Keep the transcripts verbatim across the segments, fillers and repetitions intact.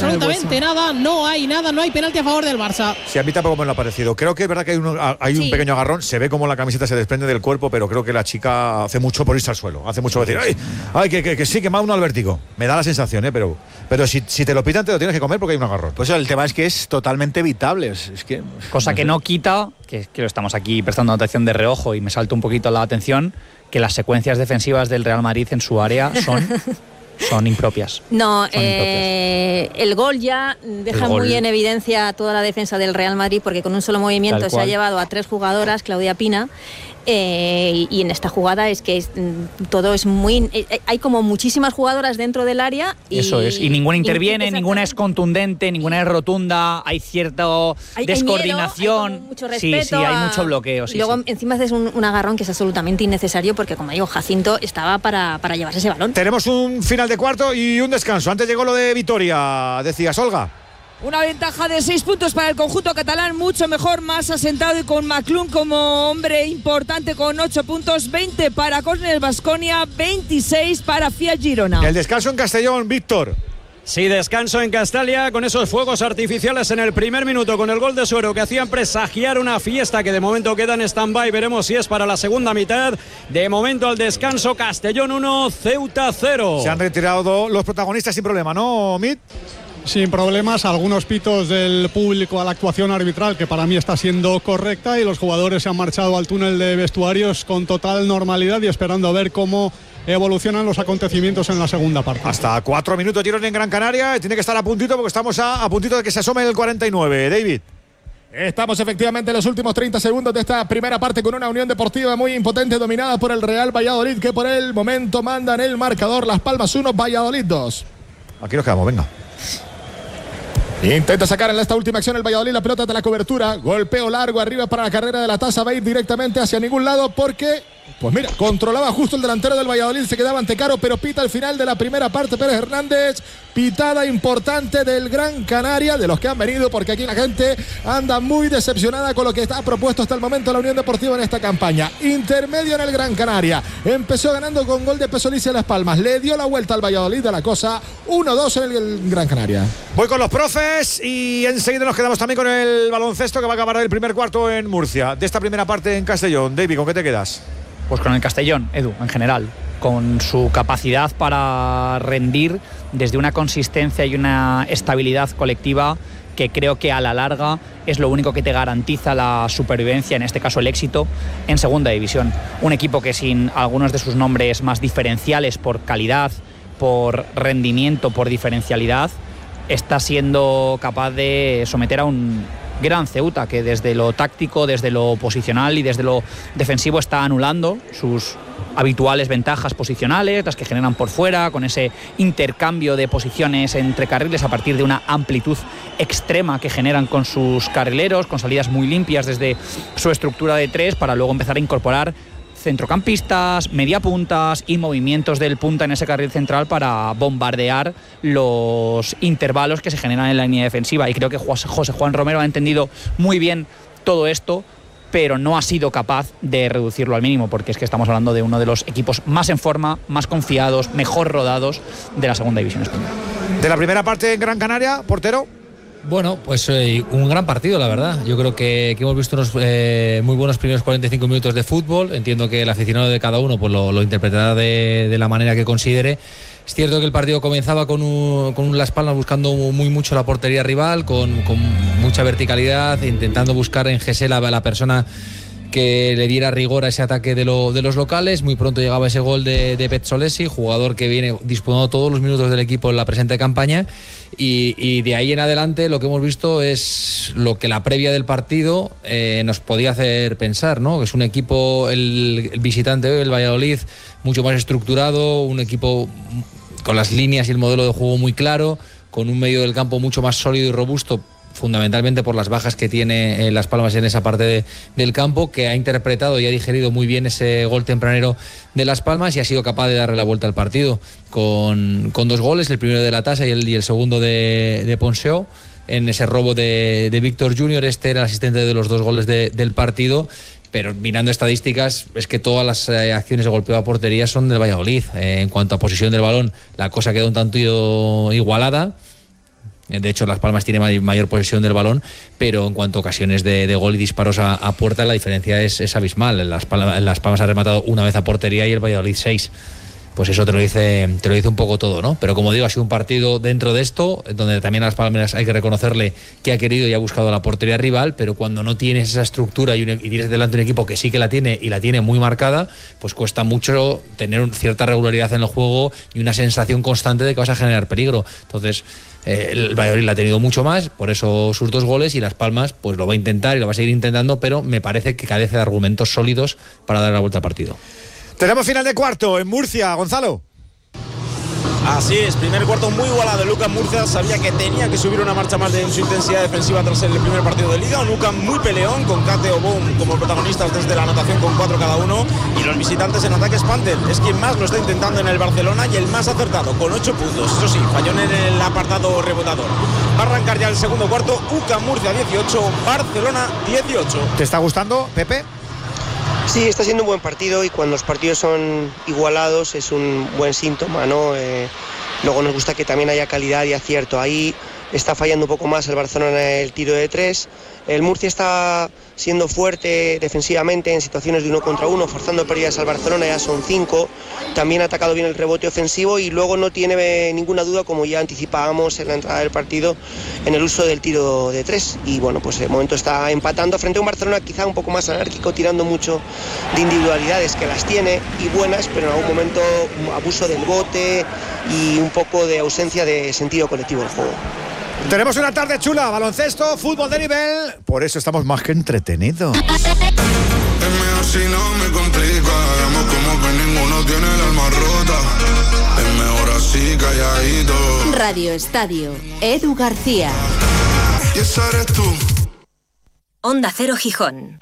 absolutamente nada, no hay nada, no hay penalti a favor del Barça. Sí, a mí tampoco me lo ha parecido. Creo que es verdad que hay, uno, hay un sí. pequeño agarrón, se ve como la camiseta se desprende del cuerpo, pero creo que la chica hace mucho por irse al suelo, hace mucho decir, ay, ay que, que, que sí, que me ha uno al vértigo. Me da la sensación, ¿eh? pero, pero si, si te lo pitan te lo tienes que comer porque hay un agarrón. Pues el tema es que es totalmente evitable. Es, es que, Cosa no que sé. no quita, que, que lo estamos aquí prestando atención de reojo y me salta un poquito la atención, que las secuencias defensivas del Real Madrid en su área son... Son impropias. No, Son eh, impropias. el gol ya deja El gol. muy en evidencia toda la defensa del Real Madrid, porque con un solo movimiento se ha llevado a tres jugadoras, Claudia Pina, eh, y, y en esta jugada es que es, todo es muy... Eh, hay como muchísimas jugadoras dentro del área. Y, Eso es, y ninguna interviene, y, ninguna es contundente, ninguna es rotunda, hay cierta hay, descoordinación. Hay miedo, hay mucho respeto. Sí, sí, hay a... mucho bloqueo. Sí, y luego sí. encima haces un, un agarrón que es absolutamente innecesario, porque como digo, Jacinto estaba para, para llevarse ese balón. Tenemos un final de cuarto y un descanso. Antes llegó lo de Vitoria, decías, Olga. Una ventaja de seis puntos para el conjunto catalán, mucho mejor, más asentado y con Maclún como hombre importante con ocho puntos, veinte para Córner Baskonia, veintiséis para Fiat Girona. El descanso en Castellón, Víctor. Sí, descanso en Castalia con esos fuegos artificiales en el primer minuto con el gol de Suero que hacían presagiar una fiesta que de momento queda en stand-by. Veremos si es para la segunda mitad. De momento al descanso, Castellón uno, Ceuta cero. Se han retirado los protagonistas sin problema, ¿no, Mit? Sin problemas, algunos pitos del público a la actuación arbitral que para mí está siendo correcta, y los jugadores se han marchado al túnel de vestuarios con total normalidad y esperando a ver cómo evolucionan los acontecimientos en la segunda parte. Hasta cuatro minutos tiros en Gran Canaria, tiene que estar a puntito porque estamos a, a puntito de que se asome el cuarenta y nueve. David. Estamos efectivamente en los últimos treinta segundos de esta primera parte con una Unión Deportiva muy impotente dominada por el Real Valladolid, que por el momento manda en el marcador. Las Palmas uno, Valladolid dos. Aquí nos quedamos, venga. Intenta sacar en esta última acción el Valladolid la pelota de la cobertura. Golpeo largo arriba para la carrera de la Taza. Va a ir directamente hacia ningún lado porque, pues mira, controlaba justo el delantero del Valladolid. Se quedaba ante Caro, pero pita al final de la primera parte Pérez Hernández. Pitada importante del Gran Canaria, de los que han venido, porque aquí la gente anda muy decepcionada con lo que está propuesto hasta el momento la Unión Deportiva en esta campaña. Intermedio en el Gran Canaria. Empezó ganando con gol de Pesolici a Las Palmas. Le dio la vuelta al Valladolid de la cosa. uno dos en el Gran Canaria. Voy con los profes y enseguida nos quedamos también con el baloncesto que va a acabar el primer cuarto en Murcia. De esta primera parte en Castellón. David, ¿con qué te quedas? Pues con el Castellón, Edu, en general, con su capacidad para rendir desde una consistencia y una estabilidad colectiva que creo que a la larga es lo único que te garantiza la supervivencia, en este caso el éxito, en segunda división. Un equipo que sin algunos de sus nombres más diferenciales por calidad, por rendimiento, por diferencialidad, está siendo capaz de someter a un gran Ceuta, que desde lo táctico, desde lo posicional y desde lo defensivo está anulando sus habituales ventajas posicionales, las que generan por fuera, con ese intercambio de posiciones entre carriles a partir de una amplitud extrema que generan con sus carrileros, con salidas muy limpias desde su estructura de tres, para luego empezar a incorporar centrocampistas, mediapuntas y movimientos del punta en ese carril central para bombardear los intervalos que se generan en la línea defensiva. Y creo que José Juan Romero ha entendido muy bien todo esto, pero no ha sido capaz de reducirlo al mínimo, porque es que estamos hablando de uno de los equipos más en forma, más confiados, mejor rodados de la segunda división española. De la primera parte en Gran Canaria, portero. Bueno, pues eh, un gran partido, la verdad. Yo creo que, que hemos visto unos eh, muy buenos primeros cuarenta y cinco minutos de fútbol. Entiendo que el aficionado de cada uno pues lo, lo interpretará de, de la manera que considere. Es cierto que el partido comenzaba con, un, con un Las Palmas buscando muy mucho la portería rival, con, con mucha verticalidad, intentando buscar en Gesell la, la persona que le diera rigor a ese ataque de, lo, de los locales. Muy pronto llegaba ese gol de, de Pezzolesi, jugador que viene disputando todos los minutos del equipo en la presente campaña, y, y de ahí en adelante lo que hemos visto es lo que la previa del partido eh, nos podía hacer pensar, ¿no? Que es un equipo, el, el visitante, el Valladolid, mucho más estructurado, un equipo con las líneas y el modelo de juego muy claro, con un medio del campo mucho más sólido y robusto, fundamentalmente por las bajas que tiene eh, Las Palmas en esa parte de, del campo, que ha interpretado y ha digerido muy bien ese gol tempranero de Las Palmas y ha sido capaz de darle la vuelta al partido con, con dos goles, el primero de la Tasa y el, y el segundo de, de Ponseo, en ese robo de, de Víctor Junior. Este era el asistente de los dos goles de, del partido. Pero mirando estadísticas, es que todas las eh, acciones de golpeo a portería son del Valladolid. Eh, en cuanto a posición del balón, la cosa quedó un tanto igualada. De hecho, Las Palmas tiene may- mayor posesión del balón, pero en cuanto a ocasiones de, de gol y disparos a, a puerta, la diferencia es, es abismal. Las Palmas, Las Palmas ha rematado una vez a portería y el Valladolid seis. Pues eso te lo dice te lo dice un poco todo, ¿no? Pero como digo, ha sido un partido dentro de esto, donde también a Las Palmas hay que reconocerle que ha querido y ha buscado la portería rival, pero cuando no tienes esa estructura y, un, y tienes delante un equipo que sí que la tiene y la tiene muy marcada, pues cuesta mucho tener un, cierta regularidad en el juego y una sensación constante de que vas a generar peligro. Entonces, eh, el Valladolid la ha tenido mucho más, por eso sus dos goles, y Las Palmas pues lo va a intentar y lo va a seguir intentando, pero me parece que carece de argumentos sólidos para dar la vuelta al partido. Tenemos final de cuarto en Murcia, Gonzalo. Así es, primer cuarto muy igualado. Lucas Murcia sabía que tenía que subir una marcha más de en su intensidad defensiva tras el primer partido de Liga. Un Lucas muy peleón, con Kate o Boom como protagonistas desde la anotación con cuatro cada uno. Y los visitantes en ataque, Spantel es quien más lo está intentando en el Barcelona y el más acertado, con ocho puntos. Eso sí, falló en el apartado rebotador. Va a arrancar ya el segundo cuarto. U C A M Murcia dieciocho, Barcelona dieciocho. ¿Te está gustando, Pepe? Sí, está siendo un buen partido, y cuando los partidos son igualados es un buen síntoma, ¿no? Eh, luego nos gusta que también haya calidad y acierto. Ahí está fallando un poco más el Barcelona en el tiro de tres. El Murcia está siendo fuerte defensivamente en situaciones de uno contra uno, forzando pérdidas al Barcelona, ya son cinco. También ha atacado bien el rebote ofensivo y luego no tiene ninguna duda, como ya anticipábamos en la entrada del partido, en el uso del tiro de tres. Y bueno, pues de momento está empatando frente a un Barcelona quizá un poco más anárquico, tirando mucho de individualidades, que las tiene y buenas, pero en algún momento abuso del bote y un poco de ausencia de sentido colectivo del juego. Tenemos una tarde chula, baloncesto, fútbol de nivel, por eso estamos más que entretenidos. Es mejor si no me complica, hagamos como que ninguno tiene el alma rota. Es mejor así, calladito. Radio Estadio, Edu García. Y esa eres tú. Onda Cero Gijón.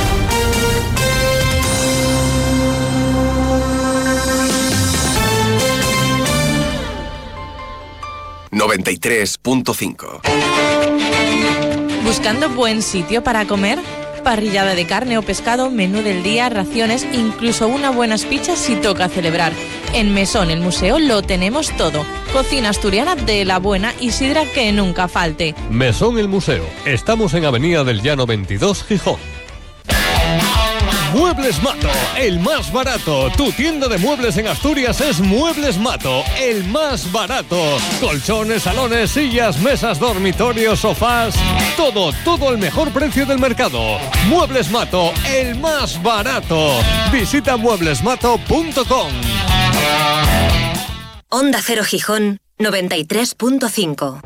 noventa y tres punto cinco. ¿Buscando buen sitio para comer? Parrillada de carne o pescado, menú del día, raciones, incluso unas buenas pizzas si toca celebrar. En Mesón, el museo, lo tenemos todo. Cocina asturiana de la buena y sidra que nunca falte. Mesón, el museo. Estamos en Avenida del Llano veintidós, Gijón. Muebles Mato, el más barato. Tu tienda de muebles en Asturias es Muebles Mato, el más barato. Colchones, salones, sillas, mesas, dormitorios, sofás. Todo, todo al mejor precio del mercado. Muebles Mato, el más barato. Visita muebles mato punto com. Onda Cero Gijón, noventa y tres punto cinco.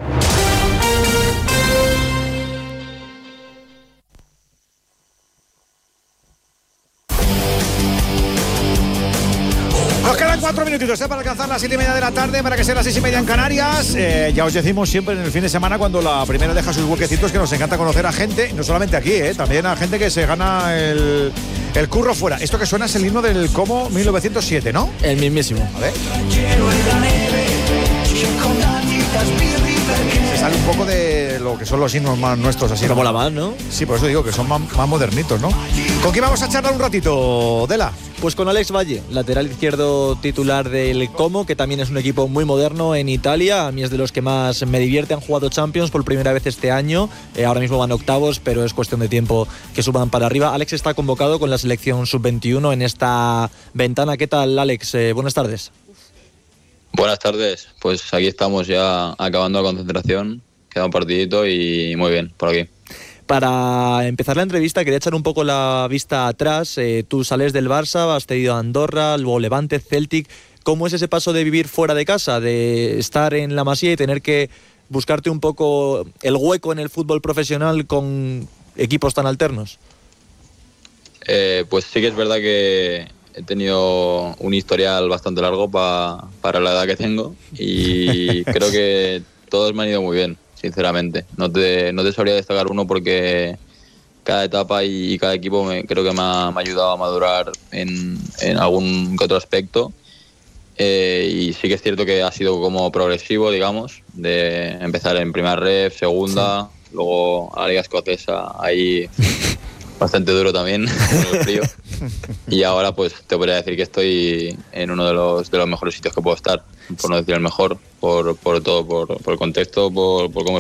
Nos quedan cuatro minutitos ¿eh? para alcanzar las siete y media de la tarde, para que sean las seis y media en Canarias. Eh, ya os decimos siempre en el fin de semana, cuando la primera deja sus huequecitos, que nos encanta conocer a gente, no solamente aquí, ¿eh? también a gente que se gana el, el curro fuera. Esto que suena es el himno del Como mil novecientos siete, ¿no? El mismísimo. A ver. Se sale un poco de lo que son los himnos más nuestros, así. Como la más, ¿no? Sí, por eso digo que son más, más modernitos, ¿no? ¿Con quién vamos a charlar un ratito, Dela? Pues con Alex Valle, lateral izquierdo titular del Como, que también es un equipo muy moderno en Italia. A mí es de los que más me divierte. Han jugado Champions por primera vez este año. Eh, ahora mismo van octavos, pero es cuestión de tiempo que suban para arriba. Alex está convocado con la selección sub veintiuno en esta ventana. ¿Qué tal, Alex? Eh, buenas tardes. Buenas tardes. Pues aquí estamos ya acabando la concentración. Queda un partidito y muy bien, por aquí. Para empezar la entrevista quería echar un poco la vista atrás. Eh, tú sales del Barça, has tenido a Andorra, luego Levante, Celtic. ¿Cómo es ese paso de vivir fuera de casa, de estar en la Masía y tener que buscarte un poco el hueco en el fútbol profesional con equipos tan alternos? Eh, pues sí que es verdad que he tenido un historial bastante largo pa, para la edad que tengo y creo que todos me han ido muy bien. Sinceramente, no te, no te sabría destacar uno porque cada etapa y, y cada equipo me, creo que me ha, me ha ayudado a madurar en, en algún que otro aspecto. Eh, y sí que es cierto que ha sido como progresivo, digamos, de empezar en primera ref, segunda, sí. Luego a la Liga Escocesa, ahí bastante duro también, con el frío. y ahora pues te podría decir que estoy en uno de los de los mejores sitios que puedo estar, por no decir el mejor, por, por todo, por, por el contexto, por, por cómo